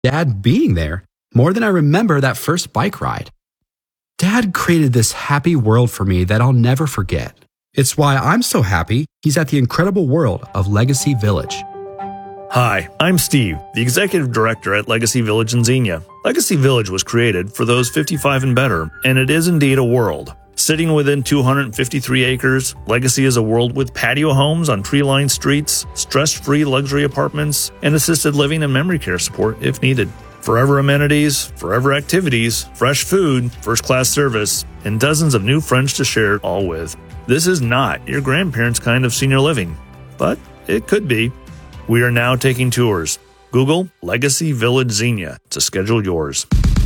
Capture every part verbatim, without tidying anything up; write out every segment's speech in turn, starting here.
Dad being there more than I remember that first bike ride. Dad created this happy world for me that I'll never forget. It's why I'm so happy he's at the incredible world of Legacy Village. Hi, I'm Steve, the Executive Director at Legacy Village in Xenia. Legacy Village was created for those fifty-five and better, and it is indeed a world. Sitting within two hundred fifty-three acres, Legacy is a world with patio homes on tree-lined streets, stress-free luxury apartments, and assisted living and memory care support if needed. Forever amenities, forever activities, fresh food, first-class service, and dozens of new friends to share it all with. This is not your grandparents' kind of senior living, but it could be. We are now taking tours. Google Legacy Village Xenia to schedule yours.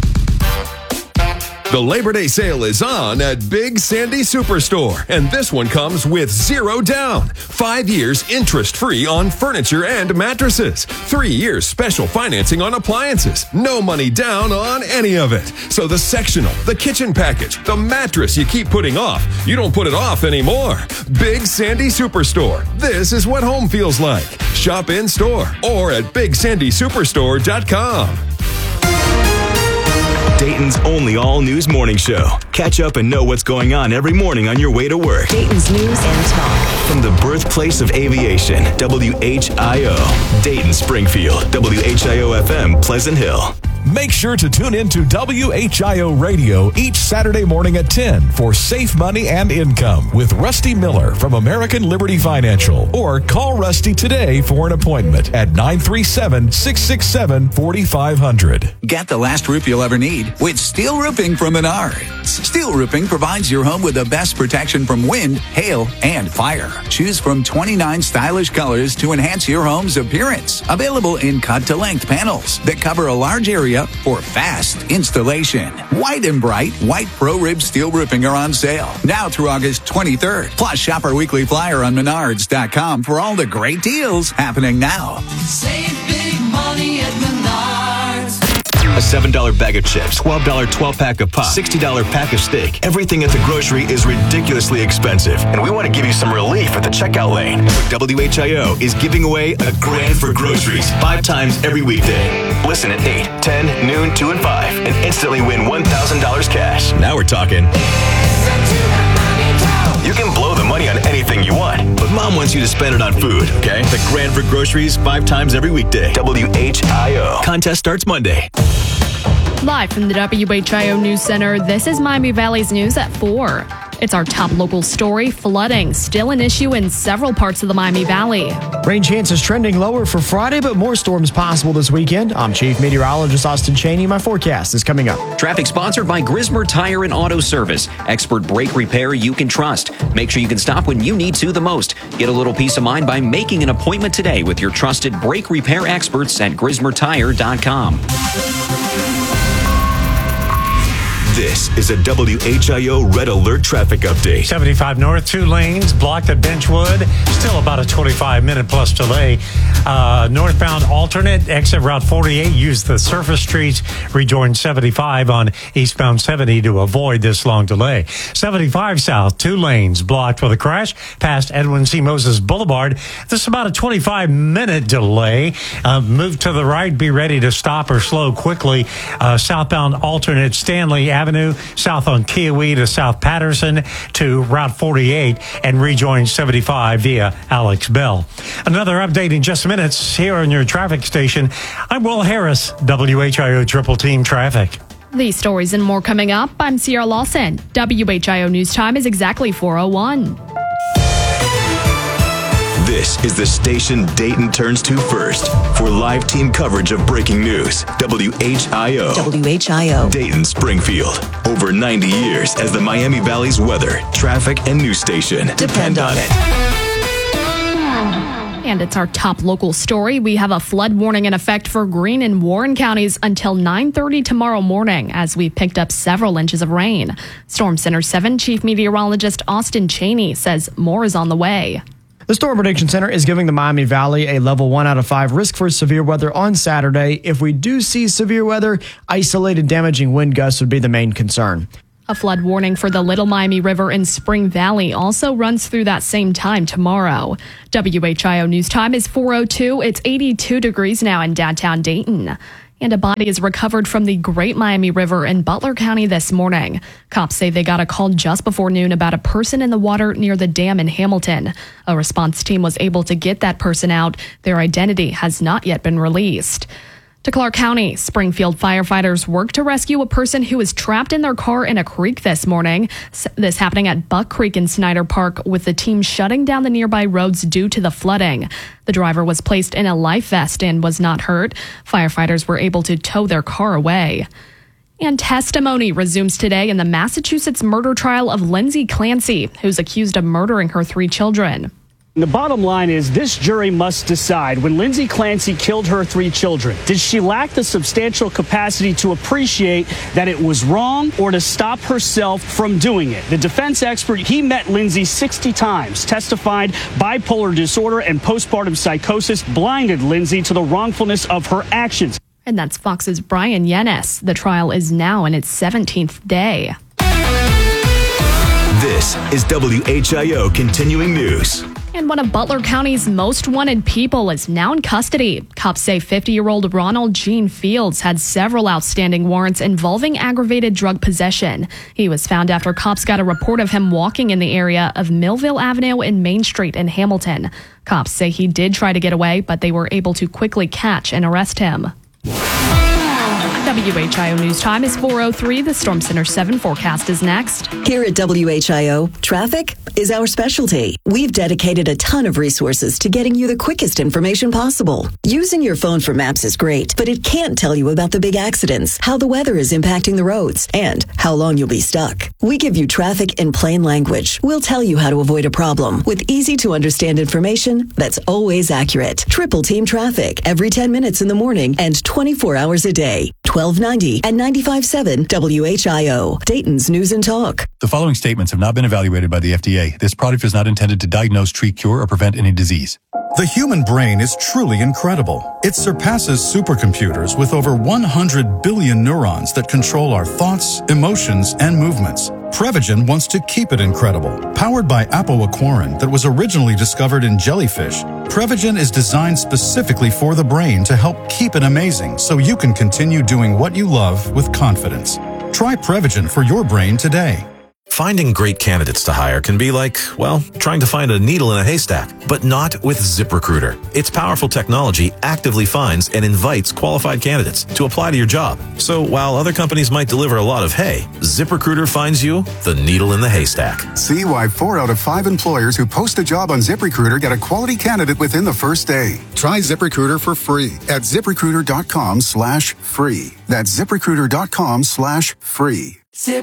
The Labor Day sale is on at Big Sandy Superstore, and this one comes with zero down. Five years interest-free on furniture and mattresses. Three years special financing on appliances. No money down on any of it. So the sectional, the kitchen package, the mattress you keep putting off, you don't put it off anymore. Big Sandy Superstore. This is what home feels like. Shop in-store or at big sandy superstore dot com. Dayton's only all-news morning show. Catch up and know what's going on every morning on your way to work. Dayton's News and Talk. From the birthplace of aviation, W H I O. Dayton, Springfield, W H I O F M, Pleasant Hill. Make sure to tune in to W H I O Radio each Saturday morning at ten for Safe Money and Income with Rusty Miller from American Liberty Financial. Or call Rusty today for an appointment at nine three seven, six six seven, four five zero zero. Get the last roof you'll ever need with Steel Roofing from Menards. Steel Roofing provides your home with the best protection from wind, hail, and fire. Choose from twenty-nine stylish colors to enhance your home's appearance. Available in cut-to-length panels that cover a large area for fast installation. White and bright white Pro Rib Steel Roofing are on sale now through August twenty-third. Plus, shop our weekly flyer on menards dot com for all the great deals happening now. Save big money at Menards. A seven dollar bag of chips, twelve dollar twelve-pack of pop, sixty dollar pack of steak. Everything at the grocery is ridiculously expensive, and we want to give you some relief at the checkout lane. So W H I O is giving away a grand for groceries five times every weekday. Listen at eight, ten, noon, two, and five, and instantly win one thousand dollars cash. Now we're talking. You can blow the money on anything you want, but Mom wants you to spend it on food, okay? The grand for groceries five times every weekday. W H I O. Contest starts Monday. Live from the W H I O News Center, this is Miami Valley's News at four. It's our top local story. Flooding still an issue in several parts of the Miami Valley. Rain chances trending lower for Friday, but more storms possible this weekend. I'm Chief Meteorologist Austin Cheney. My forecast is coming up. Traffic sponsored by Grismer Tire and Auto Service. Expert brake repair you can trust. Make sure you can stop when you need to the most. Get a little peace of mind by making an appointment today with your trusted brake repair experts at grismer tire dot com. This is a W H I O Red Alert traffic update. seventy-five north, two lanes blocked at Benchwood. Still about a twenty-five minute plus delay. Uh, northbound alternate, exit Route forty-eight. Use the surface streets. Rejoin seventy-five on eastbound seventy to avoid this long delay. seventy-five south, two lanes blocked with a crash past Edwin C. Moses Boulevard. This is about a twenty-five minute delay. Uh, move to the right. Be ready to stop or slow quickly. Uh, southbound alternate Stanley Avenue. Avenue, south on Kiowee to South Patterson to Route forty-eight, and rejoin seventy-five via Alex Bell. Another update in just minutes here on your traffic station. I'm Will Harris, W H I O Triple Team Traffic. These stories and more coming up. I'm Sierra Lawson. W H I O News Time is exactly four oh one. This is the station Dayton turns to first for live team coverage of breaking news. W H I O. W H I O. Dayton, Springfield. Over ninety years as the Miami Valley's weather, traffic, and news station. Depend on it. And it's our top local story. We have a flood warning in effect for Greene and Warren counties until nine thirty tomorrow morning as we picked up several inches of rain. Storm Center seven Chief Meteorologist Austin Cheney says more is on the way. The Storm Prediction Center is giving the Miami Valley a level one out of five risk for severe weather on Saturday. If we do see severe weather, isolated damaging wind gusts would be the main concern. A flood warning for the Little Miami River in Spring Valley also runs through that same time tomorrow. W H I O News Time is four oh two. It's eighty-two degrees now in downtown Dayton. And a body is recovered from the Great Miami River in Butler County this morning. Cops say they got a call just before noon about a person in the water near the dam in Hamilton. A response team was able to get that person out. Their identity has not yet been released. To Clark County, Springfield firefighters worked to rescue a person who was trapped in their car in a creek this morning. This happening at Buck Creek in Snyder Park, with the team shutting down the nearby roads due to the flooding. The driver was placed in a life vest and was not hurt. Firefighters were able to tow their car away. And testimony resumes today in the Massachusetts murder trial of Lindsay Clancy, who's accused of murdering her three children. The bottom line is this jury must decide, when Lindsay Clancy killed her three children, did she lack the substantial capacity to appreciate that it was wrong or to stop herself from doing it? The defense expert, he met Lindsay sixty times, testified bipolar disorder and postpartum psychosis blinded Lindsay to the wrongfulness of her actions. And that's Fox's Brian Yennis. The trial is now in its seventeenth day. This is W H I O Continuing News. And one of Butler County's most wanted people is now in custody. Cops say fifty-year-old Ronald Gene Fields had several outstanding warrants involving aggravated drug possession. He was found after cops got a report of him walking in the area of Millville Avenue and Main Street in Hamilton. Cops say he did try to get away, but they were able to quickly catch and arrest him. W H I O News Time is four oh three. The Storm Center seven forecast is next. Here at W H I O, traffic is our specialty. We've dedicated a ton of resources to getting you the quickest information possible. Using your phone for maps is great, but it can't tell you about the big accidents, how the weather is impacting the roads, and how long you'll be stuck. We give you traffic in plain language. We'll tell you how to avoid a problem with easy to understand information that's always accurate. Triple Team Traffic every ten minutes in the morning and twenty-four hours a day. twelve ninety and ninety-five point seven W H I O, Dayton's News and Talk. The following statements have not been evaluated by the F D A. This product is not intended to diagnose, treat, cure, or prevent any disease. The human brain is truly incredible. It surpasses supercomputers with over one hundred billion neurons that control our thoughts, emotions, and movements. Prevagen wants to keep it incredible. Powered by apoaquarin that was originally discovered in jellyfish, Prevagen is designed specifically for the brain to help keep it amazing so you can continue doing what you love with confidence. Try Prevagen for your brain today. Finding great candidates to hire can be like, well, trying to find a needle in a haystack, but not with ZipRecruiter. Its powerful technology actively finds and invites qualified candidates to apply to your job. So while other companies might deliver a lot of hay, ZipRecruiter finds you the needle in the haystack. See why four out of five employers who post a job on ZipRecruiter get a quality candidate within the first day. Try ZipRecruiter for free at ZipRecruiter.com slash free. That's ZipRecruiter.com slash free.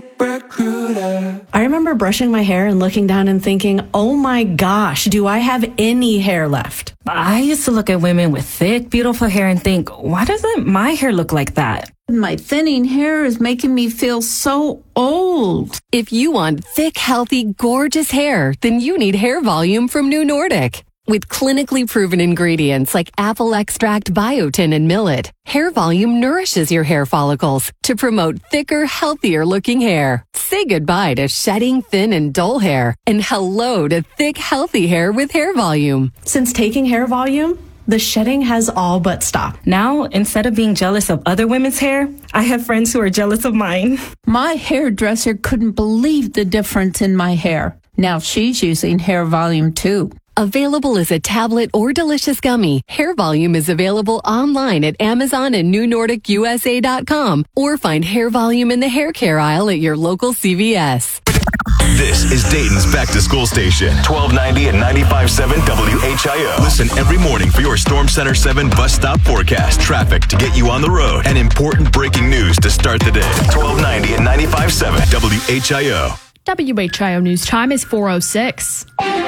ZipRecruiter. I remember brushing my hair and looking down and thinking, oh my gosh, do I have any hair left? I used to look at women with thick, beautiful hair and think, why doesn't my hair look like that? My thinning hair is making me feel so old. If you want thick, healthy, gorgeous hair, then you need Hair Volume from New Nordic. With clinically proven ingredients like apple extract, biotin, and millet, Hair Volume nourishes your hair follicles to promote thicker, healthier looking hair. Say goodbye to shedding, thin, and dull hair, and hello to thick, healthy hair with Hair Volume. Since taking Hair Volume, the shedding has all but stopped. Now, instead of being jealous of other women's hair, I have friends who are jealous of mine. My hairdresser couldn't believe the difference in my hair. Now she's using Hair Volume too. Available as a tablet or delicious gummy, Hair Volume is available online at Amazon and New Nordic U S A dot com, or find Hair Volume in the hair care aisle at your local C V S. This is Dayton's Back to School Station, twelve ninety and ninety-five point seven W H I O. Listen every morning for your Storm Center seven bus stop forecast, traffic to get you on the road, and important breaking news to start the day. twelve ninety and ninety-five point seven W H I O. W H I O News Time is four oh six.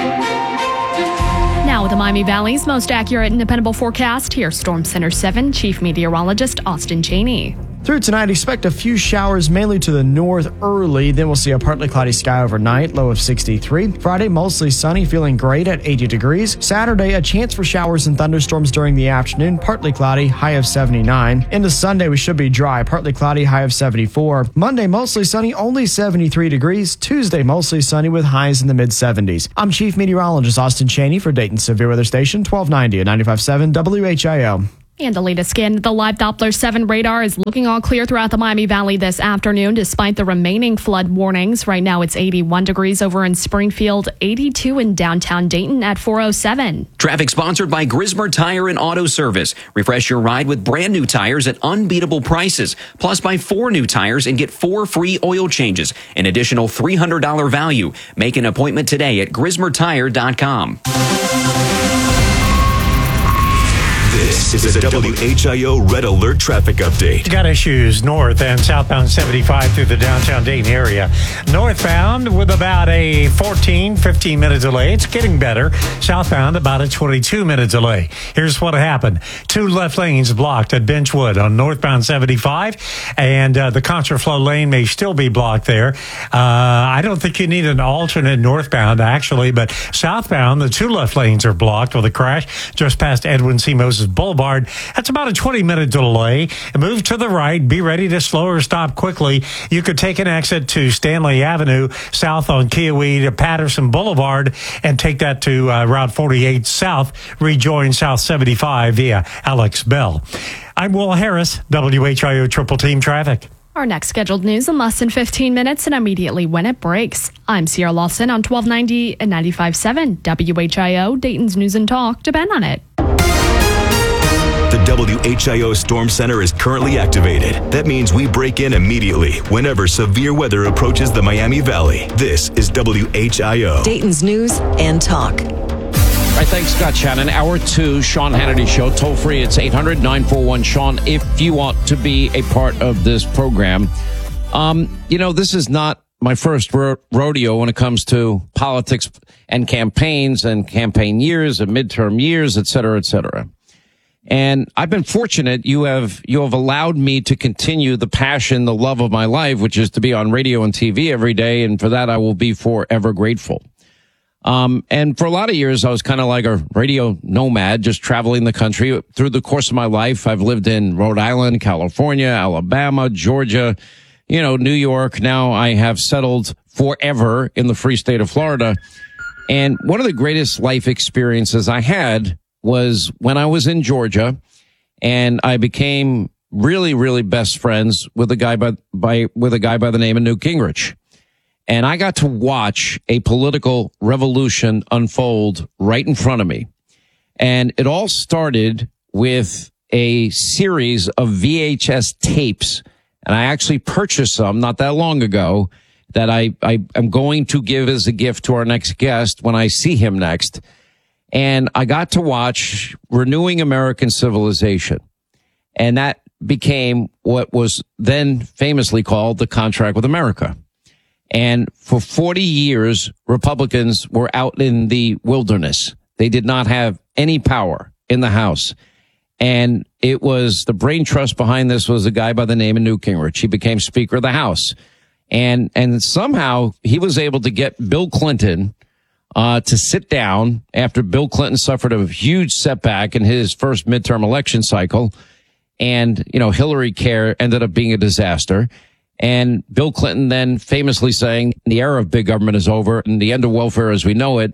Now with the Miami Valley's most accurate and dependable forecast, here's Storm Center seven Chief Meteorologist Austin Cheney. Through tonight, expect a few showers mainly to the north early. Then we'll see a partly cloudy sky overnight, low of sixty-three. Friday, mostly sunny, feeling great at eighty degrees. Saturday, a chance for showers and thunderstorms during the afternoon, partly cloudy, high of seventy-nine. Into Sunday, we should be dry, partly cloudy, high of seventy-four. Monday, mostly sunny, only seventy-three degrees. Tuesday, mostly sunny with highs in the mid-seventies. I'm Chief Meteorologist Austin Cheney for Dayton Severe Weather Station, twelve ninety and ninety-five point seven W H I O. And the latest scan, the live Doppler seven radar is looking all clear throughout the Miami Valley this afternoon, despite the remaining flood warnings. Right now, it's eighty-one degrees over in Springfield, eighty-two in downtown Dayton at four oh seven. Traffic sponsored by Grismer Tire and Auto Service. Refresh your ride with brand new tires at unbeatable prices. Plus, buy four new tires and get four free oil changes. An additional three hundred dollars value. Make an appointment today at grismer tire dot com. This is a W H I O Red Alert traffic update. Got issues north and southbound seventy-five through the downtown Dayton area. Northbound with about a fourteen, fifteen minute delay. It's getting better. Southbound about a twenty-two minute delay. Here's what happened. Two left lanes blocked at Benchwood on northbound seventy-five, and uh, the contraflow lane may still be blocked there. Uh, I don't think you need an alternate northbound, actually, but southbound, the two left lanes are blocked with a crash just past Edwin C. Moses Boulevard. That's about a twenty minute delay. Move to the right. Be ready to slow or stop quickly. You could take an exit to Stanley Avenue south on Kiowee to Patterson Boulevard and take that to uh, Route forty-eight south. Rejoin South seventy-five via Alex Bell. I'm Will Harris, W H I O Triple Team Traffic. Our next scheduled news in less than fifteen minutes and immediately when it breaks. I'm Sierra Lawson on twelve ninety and ninety-five point seven W H I O, Dayton's News and Talk. Depend on it. The W H I O Storm Center is currently activated. That means we break in immediately whenever severe weather approaches the Miami Valley. This is W H I O. Dayton's News and Talk. All right, thanks, Scott Shannon. Hour two, Sean Hannity Show. Toll free, it's eight hundred, nine four one, Sean, if you want to be a part of this program. Um, you know, this is not my first ro- rodeo when it comes to politics and campaigns and campaign years and midterm years, et cetera, et cetera. And I've been fortunate. You have, you have allowed me to continue the passion, the love of my life, which is to be on radio and T V every day. And for that, I will be forever grateful. Um, and for a lot of years, I was kind of like a radio nomad, just traveling the country. Through the course of my life, I've lived in Rhode Island, California, Alabama, Georgia, you know, New York. Now I have settled forever in the free state of Florida. And one of the greatest life experiences I had was when I was in Georgia, and I became really, really best friends with a guy by, by, with a guy by the name of Newt Gingrich. And I got to watch a political revolution unfold right in front of me. And it all started with a series of V H S tapes. And I actually purchased some not that long ago that I, I am going to give as a gift to our next guest when I see him next. And I got to watch Renewing American Civilization. And that became what was then famously called the Contract with America. And for forty years, Republicans were out in the wilderness. They did not have any power in the House. And it was the brain trust behind this was a guy by the name of Newt Gingrich. He became Speaker of the House. And, and somehow he was able to get Bill Clinton Uh, to sit down after Bill Clinton suffered a huge setback in his first midterm election cycle. And, you know, Hillary Care ended up being a disaster. And Bill Clinton then famously saying the era of big government is over and the end of welfare as we know it.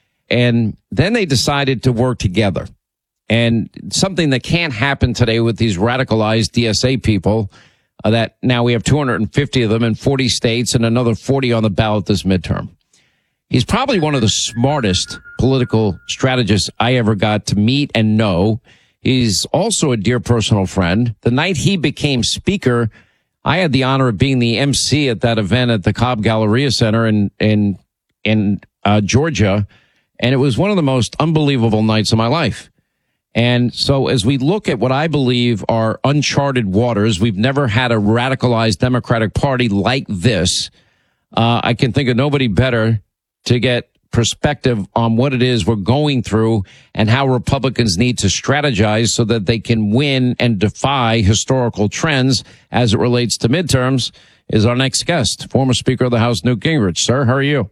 And then they decided to work together. And something that can't happen today with these radicalized D S A people, uh, that now we have two hundred fifty of them in forty states and another forty on the ballot this midterm. He's probably one of the smartest political strategists I ever got to meet and know. He's also a dear personal friend. The night he became speaker, I had the honor of being the M C at that event at the Cobb Galleria Center in, in, in, uh, Georgia. And it was one of the most unbelievable nights of my life. And so as we look at what I believe are uncharted waters, we've never had a radicalized Democratic Party like this. Uh, I can think of nobody better to get perspective on what it is we're going through and how Republicans need to strategize so that they can win and defy historical trends as it relates to midterms is our next guest, former Speaker of the House, Newt Gingrich. Sir, how are you?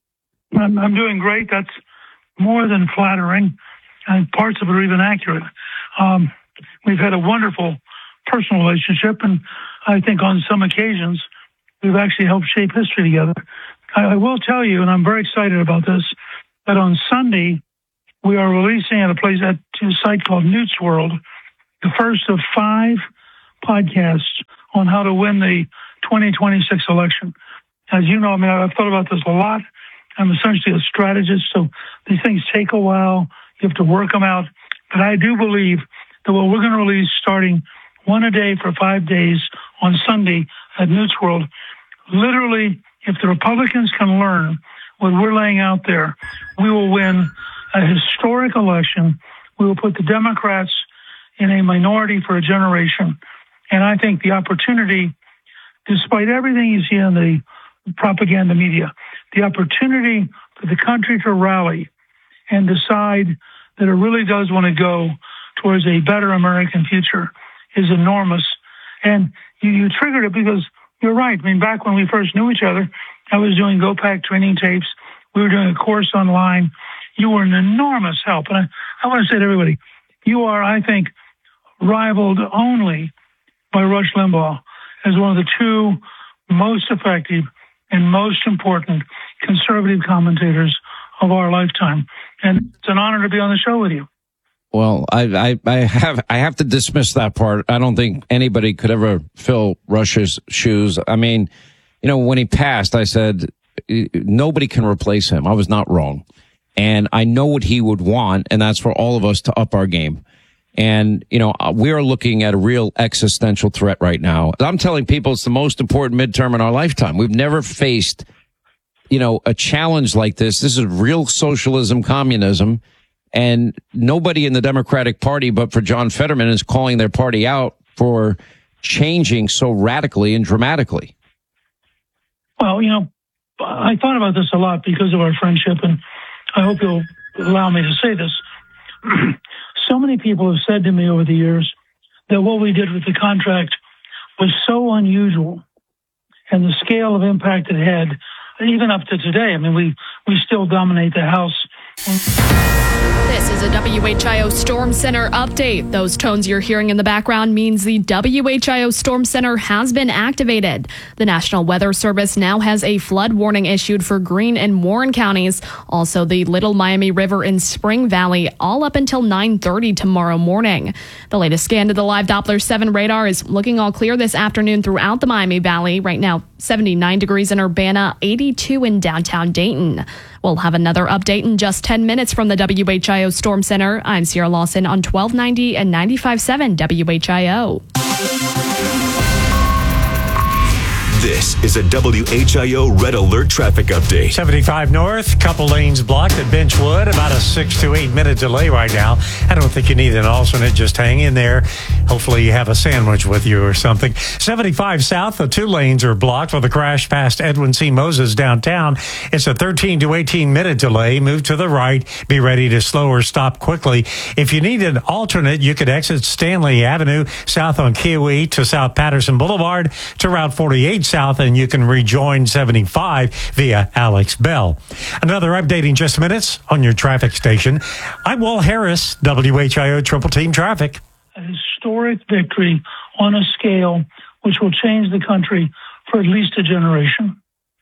I'm, I'm doing great. That's more than flattering, and parts of it are even accurate. Um, we've had a wonderful personal relationship, and I think on some occasions we've actually helped shape history together. I will tell you, and I'm very excited about this, that on Sunday, we are releasing at a place at a site called Newt's World, the first of five podcasts on how to win the twenty twenty-six election. As you know, I mean, I've thought about this a lot. I'm essentially a strategist, so these things take a while. You have to work them out. But I do believe that what we're going to release starting one a day for five days on Sunday at Newt's World, literally, if the Republicans can learn what we're laying out there, we will win a historic election. We will put the Democrats in a minority for a generation. And I think the opportunity, despite everything you see in the propaganda media, the opportunity for the country to rally and decide that it really does want to go towards a better American future is enormous. And you, you triggered it because you're right. I mean, back when we first knew each other, I was doing GoPack training tapes. We were doing a course online. You were an enormous help. And I, I want to say to everybody, you are, I think, rivaled only by Rush Limbaugh as one of the two most effective and most important conservative commentators of our lifetime. And it's an honor to be on the show with you. Well, I, I, I have I have to dismiss that part. I don't think anybody could ever fill Rush's shoes. I mean, you know, when he passed, I said nobody can replace him. I was not wrong. And I know what he would want, and that's for all of us to up our game. And, you know, we are looking at a real existential threat right now. I'm telling people it's the most important midterm in our lifetime. We've never faced, you know, a challenge like this. This is real socialism, communism. And nobody in the Democratic Party, but for John Fetterman, is calling their party out for changing so radically and dramatically. Well, you know, I thought about this a lot because of our friendship, and I hope you'll allow me to say this. So many people have said to me over the years that what we did with the contract was so unusual, and the scale of impact it had, even up to today. I mean, we, we still dominate the House. This is a W H I O Storm Center update. Those tones you're hearing in the background means the W H I O Storm Center has been activated. The National Weather Service now has a flood warning issued for Greene and Warren counties. Also, the Little Miami River in Spring Valley, all up until nine thirty tomorrow morning. The latest scan to the live Doppler seven radar is looking all clear this afternoon throughout the Miami Valley. Right now, seventy-nine degrees in Urbana, eighty-two in downtown Dayton. We'll have another update in just ten minutes from the W H I O Storm Center. I'm Sierra Lawson on twelve ninety and ninety-five point seven W H I O. This is a W H I O Red Alert traffic update. seventy-five north, couple lanes blocked at Benchwood. About a six to eight minute delay right now. I don't think you need an alternate. Just hang in there. Hopefully you have a sandwich with you or something. seventy-five south, the two lanes are blocked with a crash past Edwin C. Moses downtown. It's a thirteen to eighteen minute delay. Move to the right. Be ready to slow or stop quickly. If you need an alternate, you could exit Stanley Avenue south on Kiwi to South Patterson Boulevard to Route forty-eight south, and you can rejoin seventy-five via Alex Bell. Another update in just minutes on your traffic station. I'm Will Harris, W H I O Triple Team Traffic. A historic victory on a scale which will change the country for at least a generation.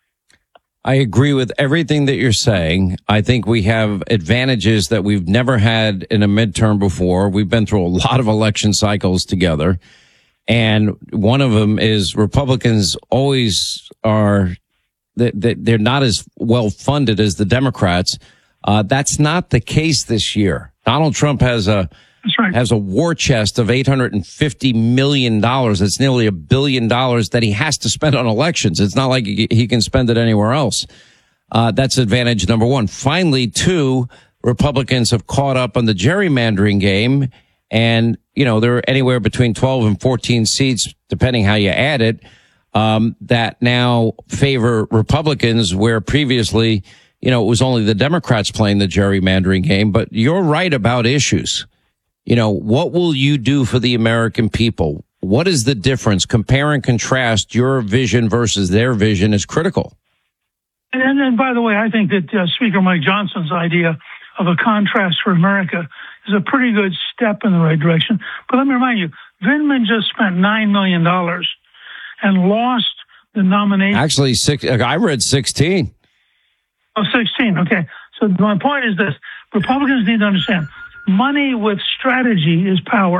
I agree with everything that you're saying. I think we have advantages that we've never had in a midterm before. We've been through a lot of election cycles together. And one of them is Republicans always are, they're not as well funded as the Democrats. Uh, that's not the case this year. Donald Trump has a, That's right. has a war chest of eight hundred fifty million dollars. It's nearly a billion dollars that he has to spend on elections. It's not like he can spend it anywhere else. Uh, that's advantage number one. Finally, two, Republicans have caught up on the gerrymandering game. And, you know, there are anywhere between twelve and fourteen seats, depending how you add it, um, that now favor Republicans, where previously, you know, it was only the Democrats playing the gerrymandering game. But you're right about issues. You know, what will you do for the American people? What is the difference? Compare and contrast your vision versus their vision is critical. And, and by the way, I think that uh, Speaker Mike Johnson's idea of a contrast for America is a pretty good step in the right direction. But let me remind you, Vindman just spent nine million dollars and lost the nomination. Actually, six, I read sixteen. Oh, sixteen. Okay. So my point is this. Republicans need to understand money with strategy is power.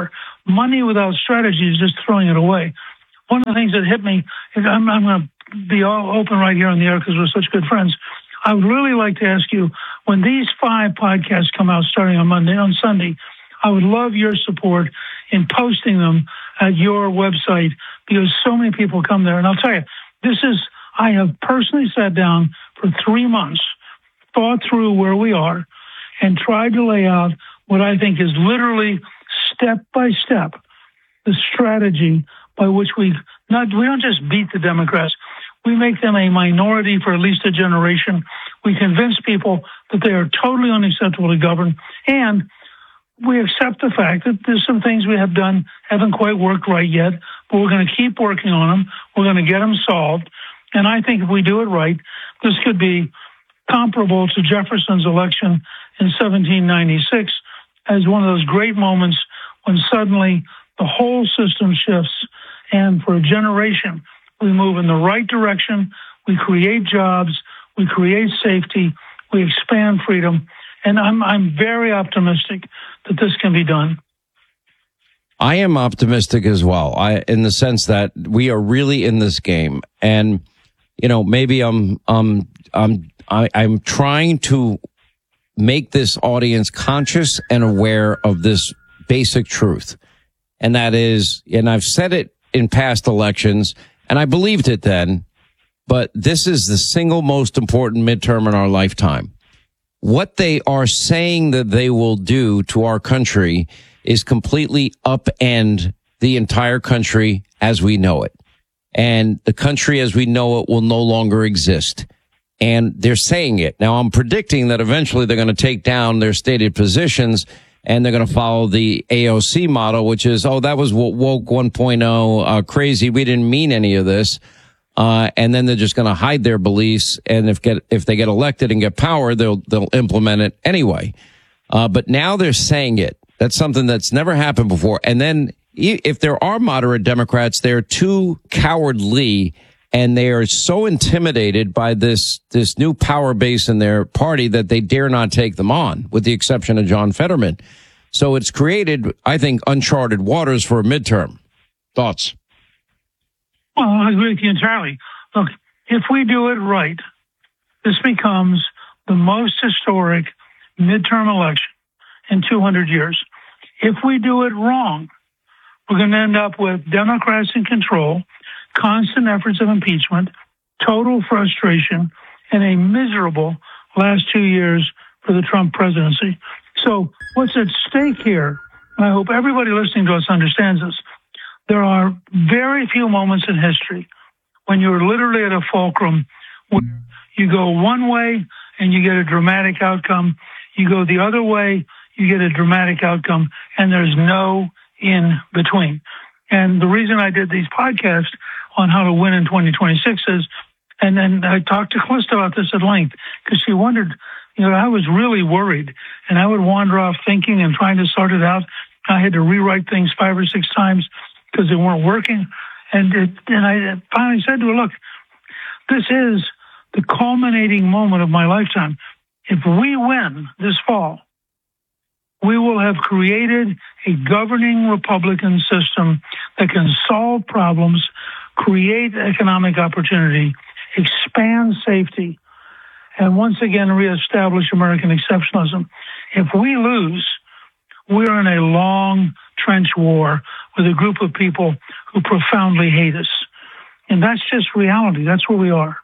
money without strategy is just throwing it away. One of the things that hit me, is I'm, I'm going to be all open right here on the air because we're such good friends. I would really like to ask you, when these five podcasts come out starting on Monday, on Sunday, I would love your support in posting them at your website because so many people come there. And I'll tell you, this is, I have personally sat down for three months, thought through where we are, and tried to lay out what I think is literally step by step the strategy by which we not we don't just beat the Democrats. We make them a minority for at least a generation. We convince people that they are totally unacceptable to govern, and we accept the fact that there's some things we have done haven't quite worked right yet, but we're going to keep working on them. We're going to get them solved. And I think if we do it right, this could be comparable to Jefferson's election in seventeen ninety-six as one of those great moments when suddenly the whole system shifts, and for a generation, we move in the right direction, we create jobs, we create safety, we expand freedom, and I'm I'm very optimistic that this can be done. I am optimistic as well, I in the sense that we are really in this game, and you know, maybe I'm um I'm I, I'm trying to make this audience conscious and aware of this basic truth. And that is, and I've said it in past elections, and I believed it then, but this is the single most important midterm in our lifetime. What they are saying that they will do to our country is completely upend the entire country as we know it. And the country as we know it will no longer exist. And they're saying it. Now, I'm predicting that eventually they're going to take down their stated positions and they're going to follow the A O C model, which is, oh, that was woke one point oh, uh, crazy. We didn't mean any of this. Uh, and then they're just going to hide their beliefs. And if get, if they get elected and get power, they'll, they'll implement it anyway. Uh, but now they're saying it. That's something that's never happened before. And then if there are moderate Democrats, they're too cowardly and they are so intimidated by this, this new power base in their party that they dare not take them on, with the exception of John Fetterman. So it's created, I think, uncharted waters for a midterm. Thoughts? Well, I agree with you entirely. Look, if we do it right, this becomes the most historic midterm election in two hundred years. If we do it wrong, we're going to end up with Democrats in control, constant efforts of impeachment, total frustration, and a miserable last two years for the Trump presidency. So what's at stake here, and I hope everybody listening to us understands this, there are very few moments in history when you're literally at a fulcrum where you go one way and you get a dramatic outcome, you go the other way, you get a dramatic outcome, and there's no in between. And the reason I did these podcasts on how to win in twenty twenty-six is, and then I talked to Calista about this at length, because she wondered, you know, I was really worried, and I would wander off thinking and trying to sort it out. I had to rewrite things five or six times because they weren't working. And it, and I finally said to her, look, this is the culminating moment of my lifetime. If we win this fall, we will have created a governing Republican system that can solve problems, create economic opportunity, expand safety, and once again reestablish American exceptionalism. If we lose, we're in a long trench war with a group of people who profoundly hate us. And that's just reality. That's where we are.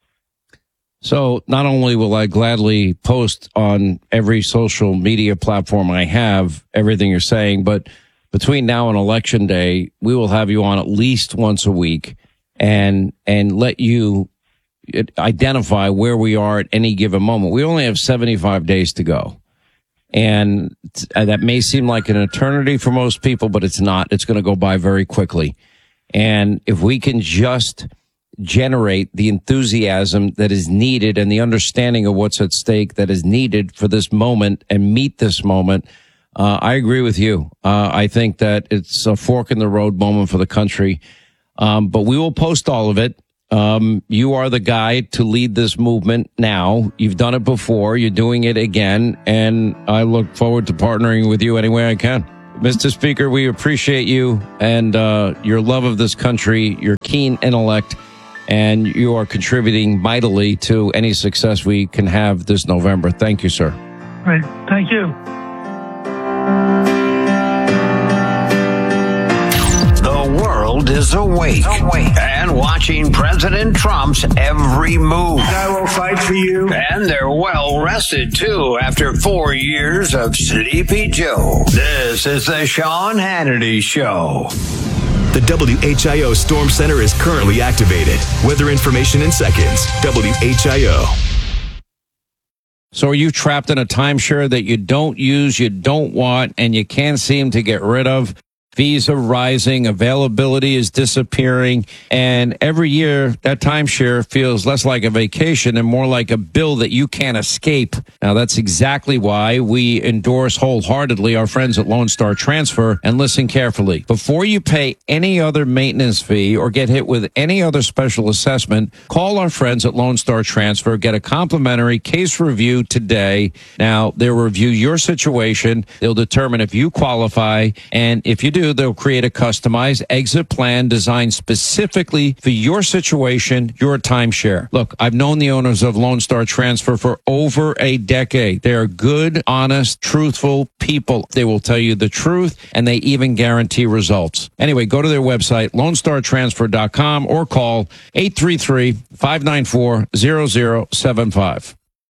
So not only will I gladly post on every social media platform I have everything you're saying, but between now and Election Day, we will have you on at least once a week and and let you identify where we are at any given moment. We only have seventy-five days to go. And that may seem like an eternity for most people, but it's not. It's going to go by very quickly. And if we can just generate the enthusiasm that is needed and the understanding of what's at stake that is needed for this moment and meet this moment, uh, I agree with you. Uh, I think that it's a fork in the road moment for the country. Um, but we will post all of it. Um, you are the guy to lead this movement now. You've done it before. You're doing it again. And I look forward to partnering with you any way I can. Mister Speaker, we appreciate you and uh, your love of this country, your keen intellect, and you are contributing mightily to any success we can have this November. Thank you, sir. Great. Thank you. The world is awake, awake and watching President Trump's every move. I will fight for you. And they're well rested, too, after four years of Sleepy Joe. This is the Sean Hannity Show. The W H I O Storm Center is currently activated. Weather information in seconds. W H I O. So are you trapped in a timeshare that you don't use, you don't want, and you can't seem to get rid of? Fees are rising, availability is disappearing, and every year that timeshare feels less like a vacation and more like a bill that you can't escape. Now, that's exactly why we endorse wholeheartedly our friends at Lone Star Transfer, and listen carefully. Before you pay any other maintenance fee or get hit with any other special assessment, call our friends at Lone Star Transfer, get a complimentary case review today. Now, they'll review your situation, they'll determine if you qualify, and if you do, they'll create a customized exit plan designed specifically for your situation, your timeshare. Look, I've known the owners of Lone Star Transfer for over a decade. They are good, honest, truthful people. They will tell you the truth, and they even guarantee results. Anyway, go to their website, lone star transfer dot com, or call eight three three, five nine four, zero zero seven five.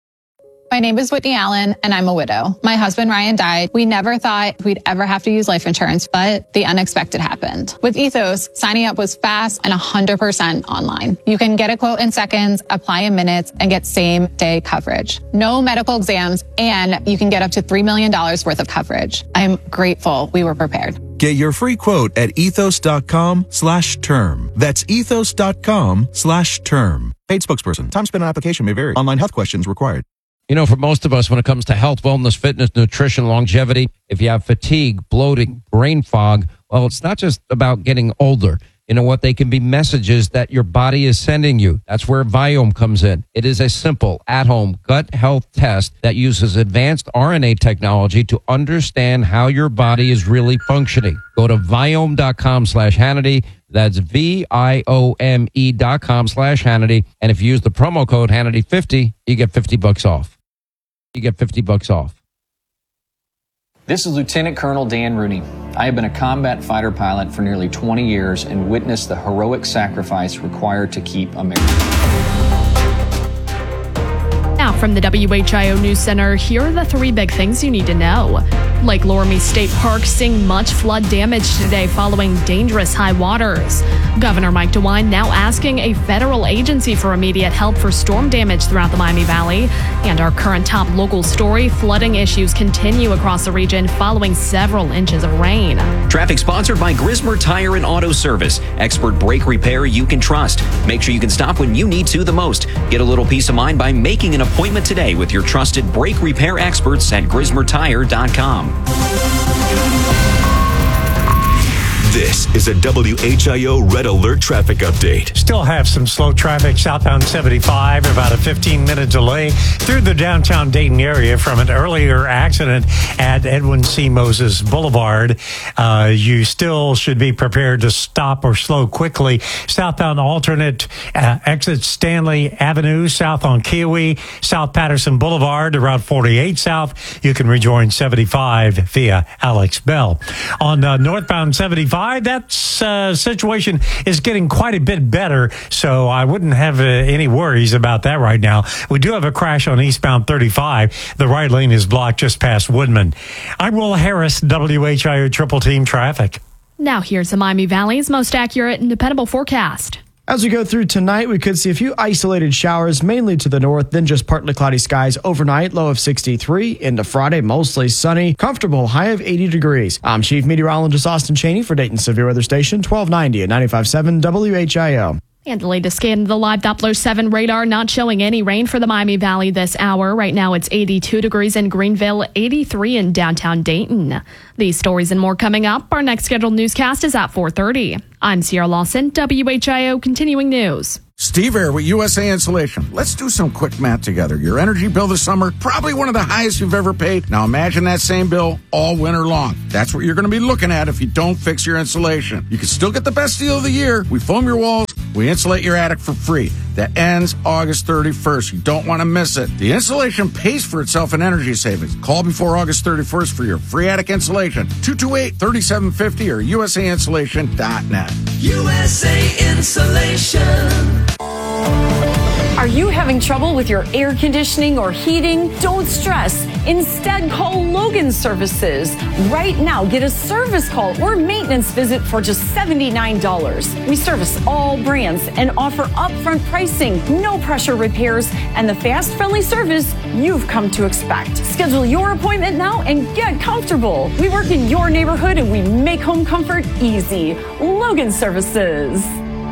My name is Whitney Allen, and I'm a widow. My husband, Ryan, died. We never thought we'd ever have to use life insurance, but the unexpected happened. With Ethos, signing up was fast and one hundred percent online. You can get a quote in seconds, apply in minutes, and get same-day coverage. No medical exams, and you can get up to three million dollars worth of coverage. I'm grateful we were prepared. Get your free quote at ethos.com slash term. That's ethos.com slash term. Paid spokesperson. Time spent on application may vary. Online health questions required. You know, for most of us, when it comes to health, wellness, fitness, nutrition, longevity, if you have fatigue, bloating, brain fog, well, it's not just about getting older. You know what? They can be messages that your body is sending you. That's where Viome comes in. It is a simple, at-home gut health test that uses advanced R N A technology to understand how your body is really functioning. Go to Viome.com slash Hannity. That's V I O M E dot com slash Hannity. And if you use the promo code Hannity fifty, you get fifty bucks off. You get fifty bucks off. This is Lieutenant Colonel Dan Rooney. I have been a combat fighter pilot for nearly twenty years and witnessed the heroic sacrifice required to keep America. Now from the W H I O News Center, here are the three big things you need to know. Lake Loramie State Park seeing much flood damage today following dangerous high waters. Governor Mike DeWine now asking a federal agency for immediate help for storm damage throughout the Miami Valley. And our current top local story, flooding issues continue across the region following several inches of rain. Traffic sponsored by Grismer Tire and Auto Service. Expert brake repair you can trust. Make sure you can stop when you need to the most. Get a little peace of mind by making an appointment today with your trusted brake repair experts at grismer tire dot com. This is a W H I O Red Alert traffic update. Still have some slow traffic southbound seventy-five, about a fifteen minute delay through the downtown Dayton area from an earlier accident at Edwin C. Moses Boulevard. Uh, you still should be prepared to stop or slow quickly. Southbound alternate uh, exit Stanley Avenue, south on Kiwi, South Patterson Boulevard, around forty-eight south. You can rejoin seventy-five via Alex Bell. On uh, northbound seventy-five, that uh, situation is getting quite a bit better, so I wouldn't have uh, any worries about that right now. We do have a crash on eastbound thirty-five. The right lane is blocked just past Woodman. I'm Will Harris, W H I O Triple Team Traffic. Now here's the Miami Valley's most accurate and dependable forecast. As we go through tonight, we could see a few isolated showers, mainly to the north, then just partly cloudy skies overnight, low of sixty-three. Into Friday, mostly sunny, comfortable, high of eighty degrees. I'm Chief Meteorologist Austin Cheney for Dayton Severe Weather Station, twelve ninety at ninety-five point seven W H I O. And the latest scan of the live Doppler seven radar, not showing any rain for the Miami Valley this hour. Right now it's eighty-two degrees in Greenville, eighty-three in downtown Dayton. These stories and more coming up. Our next scheduled newscast is at four thirty. I'm Sierra Lawson, W H I O Continuing News. Steve Air with U S A Insulation. Let's do some quick math together. Your energy bill this summer, probably one of the highest you've ever paid. Now imagine that same bill all winter long. That's what you're going to be looking at if you don't fix your insulation. You can still get the best deal of the year. We foam your walls. We insulate your attic for free. That ends August thirty-first. You don't want to miss it. The insulation pays for itself in energy savings. Call before August thirty-first for your free attic insulation. two two eight, three seven five zero or U S A insulation dot net. U S A Insulation. Are you having trouble with your air conditioning or heating? Don't stress. Instead, call Logan Services. Right now, get a service call or maintenance visit for just seventy-nine dollars. We service all brands and offer upfront pricing, no pressure repairs, and the fast, friendly service you've come to expect. Schedule your appointment now and get comfortable. We work in your neighborhood and we make home comfort easy. Logan Services.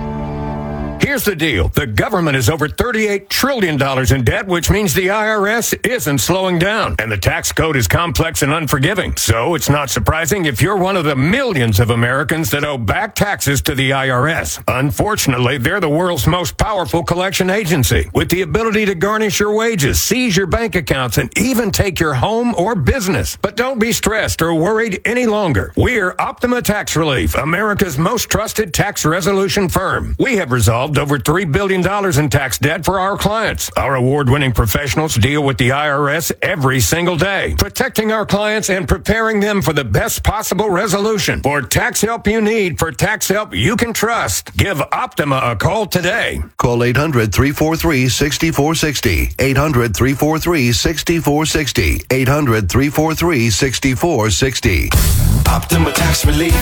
Here's the deal. The government is over thirty-eight trillion dollars in debt, which means the I R S isn't slowing down. And the tax code is complex and unforgiving. So it's not surprising if you're one of the millions of Americans that owe back taxes to the I R S. Unfortunately, they're the world's most powerful collection agency, with the ability to garnish your wages, seize your bank accounts, and even take your home or business. But don't be stressed or worried any longer. We're Optima Tax Relief, America's most trusted tax resolution firm. We have resolved over three billion dollars in tax debt for our clients. Our award-winning professionals deal with the I R S every single day, protecting our clients and preparing them for the best possible resolution. For tax help you need, for tax help you can trust, give Optima a call today. Call eight hundred, three four three, six four six zero, eight hundred, three four three, six four six zero, eight hundred, three four three, six four six zero. Optima Tax Relief.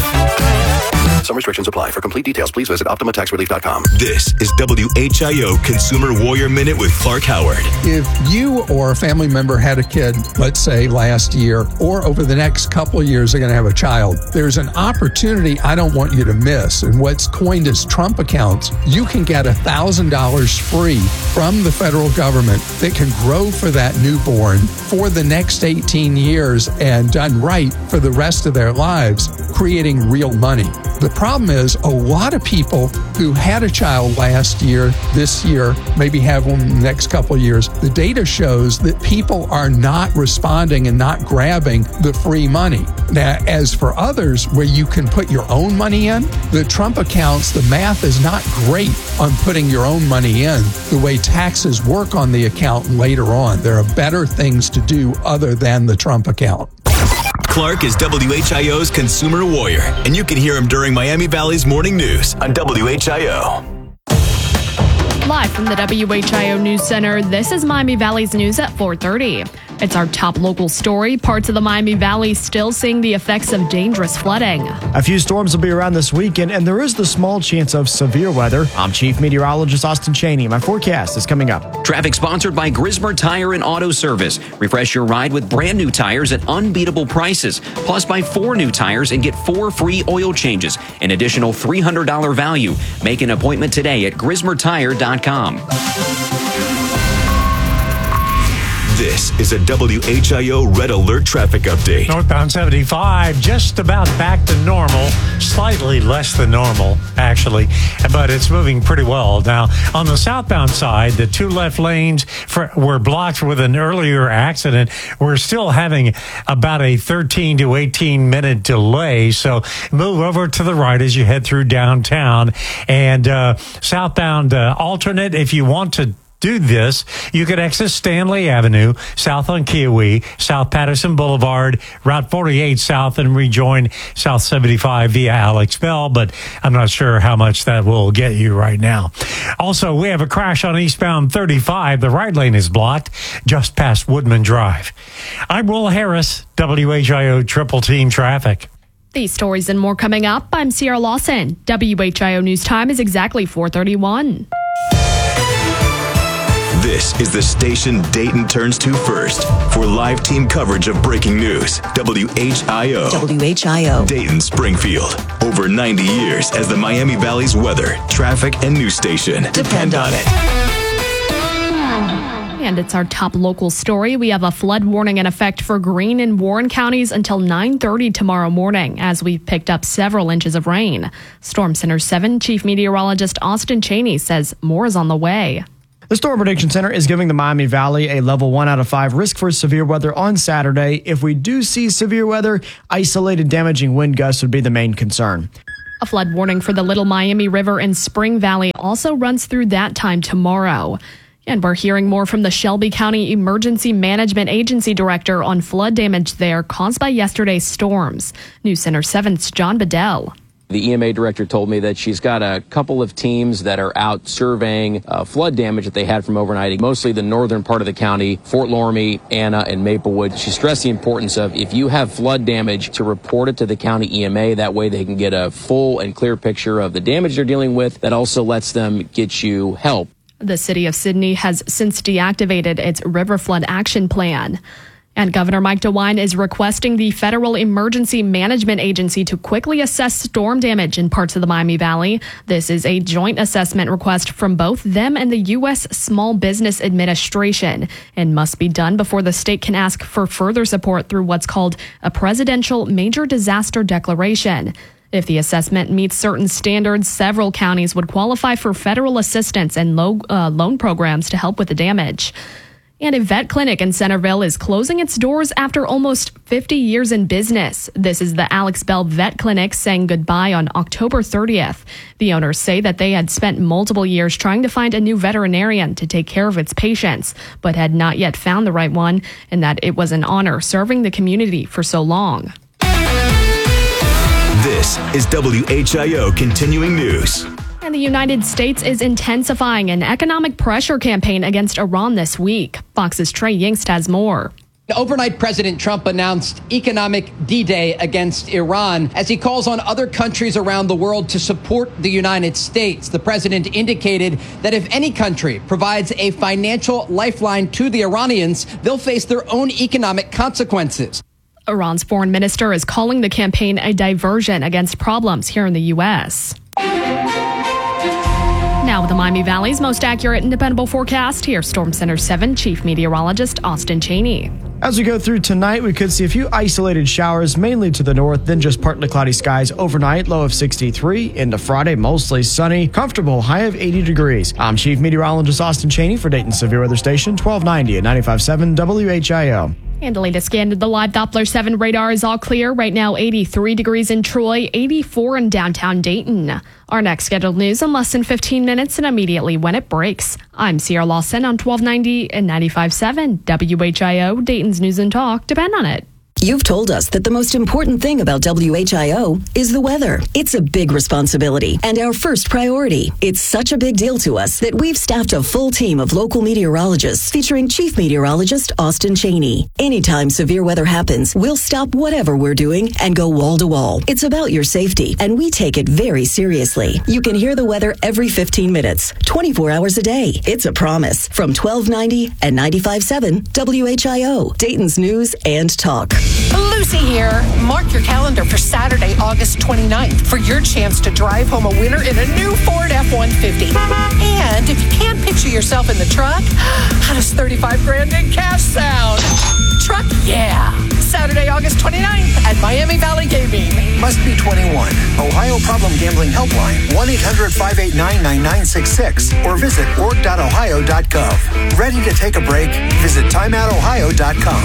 Some restrictions apply. For complete details, please visit Optima Tax Relief dot com. This is W H I O Consumer Warrior Minute with Clark Howard. If you or a family member had a kid, let's say last year, or over the next couple of years, they're going to have a child, there's an opportunity I don't want you to miss. And what's coined as Trump accounts, you can get one thousand dollars free from the federal government that can grow for that newborn for the next eighteen years and done right for the rest of their lives, creating real money. The problem is a lot of people who had a child last year, this year, maybe have one in the next couple of years, the data shows that people are not responding and not grabbing the free money. Now, as for others where you can put your own money in, the Trump accounts, the math is not great on putting your own money in the way taxes work on the account later on. There are better things to do other than the Trump account. Clark is W H I O's Consumer Warrior, and you can hear him during Miami Valley's Morning News on W H I O. Live from the W H I O News Center, this is Miami Valley's News at four thirty. It's our top local story. Parts of the Miami Valley still seeing the effects of dangerous flooding. A few storms will be around this weekend, and there is the small chance of severe weather. I'm Chief Meteorologist Austin Cheney. My forecast is coming up. Traffic sponsored by Grismer Tire and Auto Service. Refresh your ride with brand new tires at unbeatable prices. Plus, buy four new tires and get four free oil changes. An additional three hundred dollars value. Make an appointment today at grismer tire dot com. This is a W H I O Red Alert traffic update. Northbound seventy-five, just about back to normal, slightly less than normal, actually, but it's moving pretty well. Now, on the southbound side, the two left lanes for, were blocked with an earlier accident. We're still having about a thirteen to eighteen minute delay, so move over to the right as you head through downtown. And uh, southbound uh, alternate, if you want to do this, you could exit Stanley Avenue, south on Kiowee, South Patterson Boulevard, Route forty-eight south, and rejoin South seventy-five via Alex Bell, but I'm not sure how much that will get you right now. Also, we have a crash on eastbound thirty-five. The right lane is blocked just past Woodman Drive. I'm Will Harris, W H I O Triple Team Traffic. These stories and more coming up. I'm Sierra Lawson. W H I O News Time is exactly four thirty-one. This is the station Dayton turns to first for live team coverage of breaking news. W H I O. W H I O. Dayton, Springfield. Over ninety years as the Miami Valley's weather, traffic, and news station. Depend on it. And it's our top local story. We have a flood warning in effect for Greene and Warren counties until nine thirty tomorrow morning, as we've picked up several inches of rain. Storm Center seven Chief Meteorologist Austin Cheney says more is on the way. The Storm Prediction Center is giving the Miami Valley a level one out of five risk for severe weather on Saturday. If we do see severe weather, isolated damaging wind gusts would be the main concern. A flood warning for the Little Miami River in Spring Valley also runs through that time tomorrow. And we're hearing more from the Shelby County Emergency Management Agency Director on flood damage there caused by yesterday's storms. News Center seven's John Bedell. The E M A director told me that she's got a couple of teams that are out surveying uh, flood damage that they had from overnighting, mostly the northern part of the county, Fort Loramie, Anna, and Maplewood. She stressed the importance of, if you have flood damage, to report it to the county E M A. That way they can get a full and clear picture of the damage they're dealing with. That also lets them get you help. The city of Sidney has since deactivated its river flood action plan. And Governor Mike DeWine is requesting the Federal Emergency Management Agency to quickly assess storm damage in parts of the Miami Valley. This is a joint assessment request from both them and the U S Small Business Administration, and must be done before the state can ask for further support through what's called a Presidential Major Disaster Declaration. If the assessment meets certain standards, several counties would qualify for federal assistance and low, uh, loan programs to help with the damage. And a vet clinic in Centerville is closing its doors after almost fifty years in business. This is the Alex Bell Vet Clinic saying goodbye on October thirtieth. The owners say that they had spent multiple years trying to find a new veterinarian to take care of its patients, but had not yet found the right one, and that it was an honor serving the community for so long. This is W H I O Continuing News. And the United States is intensifying an economic pressure campaign against Iran this week. Fox's Trey Yingst has more. Overnight, President Trump announced economic D-Day against Iran as he calls on other countries around the world to support the United States. The president indicated that if any country provides a financial lifeline to the Iranians, they'll face their own economic consequences. Iran's foreign minister is calling the campaign a diversion against problems here in the U S. Now with the Miami Valley's most accurate and dependable forecast, here's Storm Center seven Chief Meteorologist Austin Cheney. As we go through tonight, we could see a few isolated showers, mainly to the north, then just partly cloudy skies overnight, low of sixty-three. Into Friday, mostly sunny, comfortable, high of eighty degrees. I'm Chief Meteorologist Austin Cheney for Dayton Severe Weather Station, twelve ninety at ninety-five point seven W H I O. And the latest scan of the live Doppler seven radar is all clear. Right now, eighty-three degrees in Troy, eighty-four in downtown Dayton. Our next scheduled news in less than fifteen minutes and immediately when it breaks. I'm Sierra Lawson on twelve ninety and ninety-five point seven W H I O, Dayton's News and Talk. Depend on it. You've told us that the most important thing about W H I O is the weather. It's a big responsibility and our first priority. It's such a big deal to us that we've staffed a full team of local meteorologists featuring Chief Meteorologist Austin Cheney. Anytime severe weather happens, we'll stop whatever we're doing and go wall to wall. It's about your safety, and we take it very seriously. You can hear the weather every fifteen minutes, twenty-four hours a day. It's a promise from twelve ninety and ninety-five point seven W H I O, Dayton's News and Talk. Lucy here. Mark your calendar for Saturday, August twenty-ninth for your chance to drive home a winner in a new Ford F one fifty. And if you can't picture yourself in the truck, how does thirty-five grand in cash sound? Truck, yeah. Saturday, August twenty-ninth at Miami Valley Gaming. Must be twenty-one. Ohio Problem Gambling Helpline, one eight hundred five eight nine nine nine six six, or visit org dot ohio dot gov. Ready to take a break? Visit time out ohio dot com.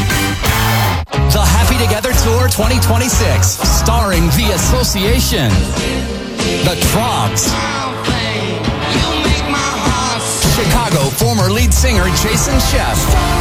The Happy Together Tour twenty twenty-six, starring The Association, The Troggs, Chicago former lead singer Jason Sheff,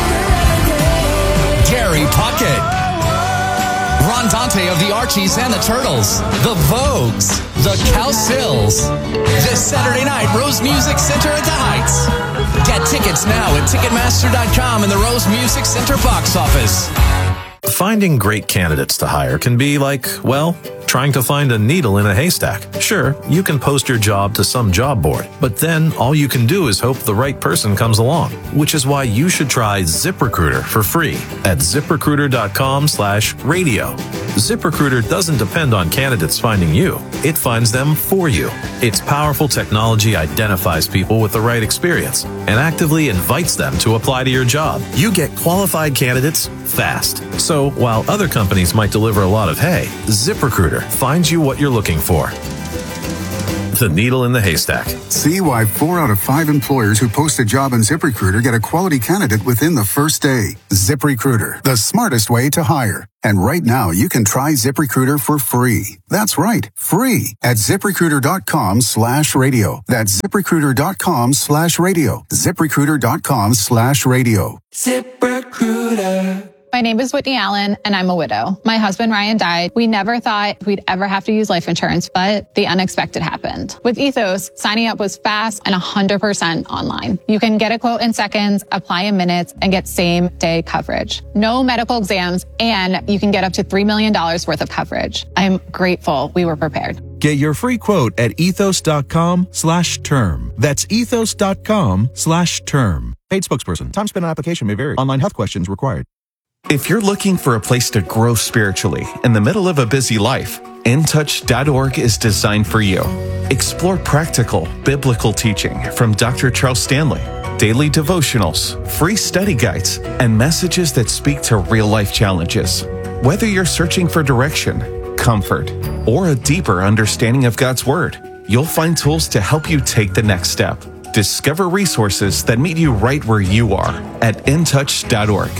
Gary Puckett, Ron Dante of the Archies and the Turtles, The Vogues, The Cowsills. This Saturday night, Rose Music Center at the Heights. Get tickets now at Ticketmaster dot com and the Rose Music Center box office. Finding great candidates to hire can be like, well, Trying to find a needle in a haystack? Sure, you can post your job to some job board, but then all you can do is hope the right person comes along, which is why you should try ZipRecruiter for free at ZipRecruiter.com slash radio. ZipRecruiter doesn't depend on candidates finding you. It finds them for you. Its powerful technology identifies people with the right experience and actively invites them to apply to your job. You get qualified candidates fast. So while other companies might deliver a lot of hay, ZipRecruiter finds you what you're looking for. The needle in the haystack. See why four out of five employers who post a job on ZipRecruiter get a quality candidate within the first day. ZipRecruiter, the smartest way to hire. And right now, you can try ZipRecruiter for free. That's right, free at ZipRecruiter.com slash radio. That's ZipRecruiter.com slash radio. ZipRecruiter.com slash radio. ZipRecruiter. My name is Whitney Allen, and I'm a widow. My husband, Ryan, died. We never thought we'd ever have to use life insurance, but the unexpected happened. With Ethos, signing up was fast and one hundred percent online. You can get a quote in seconds, apply in minutes, and get same-day coverage. No medical exams, and you can get up to three million dollars worth of coverage. I'm grateful we were prepared. Get your free quote at ethos.com slash term. That's ethos.com slash term. Paid spokesperson. Time spent on application may vary. Online health questions required. If you're looking for a place to grow spiritually in the middle of a busy life, in touch dot org is designed for you. Explore practical, biblical teaching from Doctor Charles Stanley, daily devotionals, free study guides, and messages that speak to real-life challenges. Whether you're searching for direction, comfort, or a deeper understanding of God's Word, you'll find tools to help you take the next step. Discover resources that meet you right where you are at in touch dot org.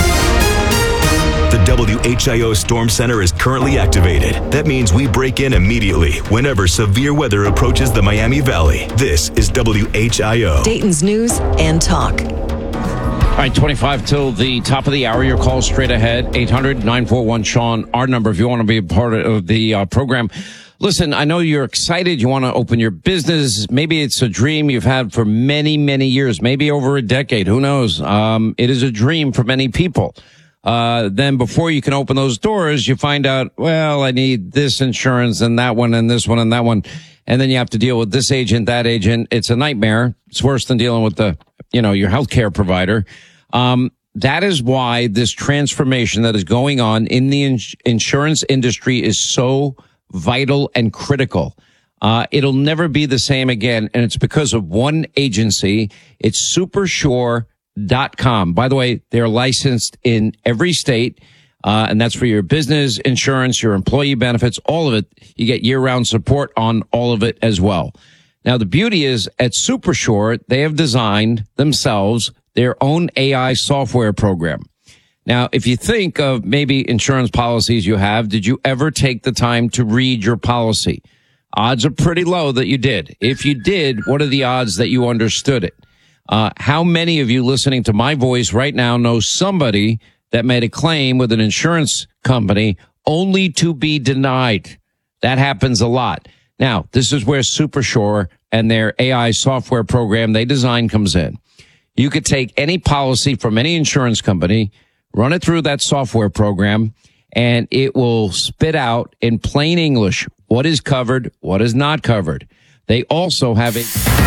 The W H I O Storm Center is currently activated. That means we break in immediately whenever severe weather approaches the Miami Valley. This is W H I O. Dayton's News and Talk. All right, twenty-five till the top of the hour. Your call straight ahead, eight hundred nine four one Sean, our number if you want to be a part of the uh, program. Listen, I know you're excited. You want to open your business. Maybe it's a dream you've had for many, many years, maybe over a decade. Who knows? Um, it is a dream for many people. Uh, then before you can open those doors, you find out, well, I need this insurance and that one and this one and that one. And then you have to deal with this agent, that agent. It's a nightmare. It's worse than dealing with the, you know, your healthcare provider. Um, that is why this transformation that is going on in the ins- insurance industry is so vital and critical. Uh, it'll never be the same again. And it's because of one agency. It's SuperSure dot com. By the way, they're licensed in every state, uh, and that's for your business insurance, your employee benefits, all of it. You get year-round support on all of it as well. Now, the beauty is at SuperSure, they have designed themselves their own A I software program. Now, if you think of maybe insurance policies you have, did you ever take the time to read your policy? Odds are pretty low that you did. If you did, what are the odds that you understood it? Uh, how many of you listening to my voice right now know somebody that made a claim with an insurance company only to be denied? That happens a lot. Now, this is where SuperSure and their A I software program they design comes in. You could take any policy from any insurance company, run it through that software program, and it will spit out in plain English what is covered, what is not covered. They also have a...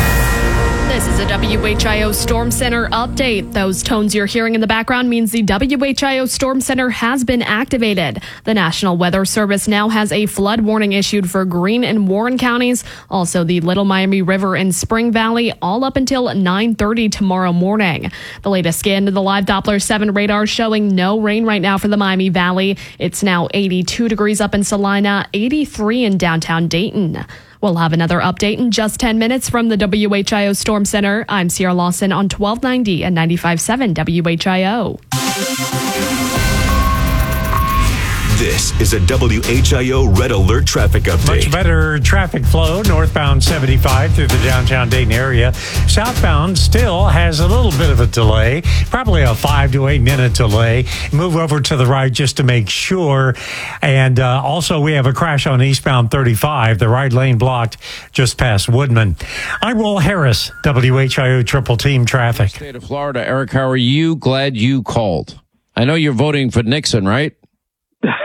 This is a W H I O Storm Center update. Those tones you're hearing in the background means the W H I O Storm Center has been activated. The National Weather Service now has a flood warning issued for Greene and Warren counties. Also, the Little Miami River and Spring Valley, all up until nine thirty tomorrow morning. The latest scan to the live Doppler seven radar showing no rain right now for the Miami Valley. It's now eighty-two degrees up in Salina, eighty-three in downtown Dayton. We'll have another update in just ten minutes from the W H I O Storm Center. I'm Sierra Lawson on twelve ninety and ninety-five point seven W H I O. This is a W H I O Red Alert traffic update. Much better traffic flow northbound seventy-five through the downtown Dayton area. Southbound still has a little bit of a delay, probably a five to eight minute delay. Move over to the right just to make sure. And uh, also we have a crash on eastbound thirty-five, the right lane blocked just past Woodman. I'm Will Harris, W H I O Triple Team Traffic. State of Florida. Eric, how are you? Glad you called. I know you're voting for Nixon, right?